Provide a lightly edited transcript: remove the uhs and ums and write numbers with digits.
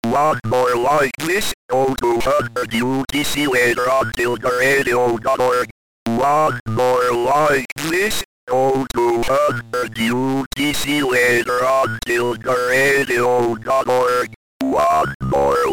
One more like this, go to 100UTC later on tilgaradio.org. One more like this, go to 100UTC later on tilgaradio.org. One more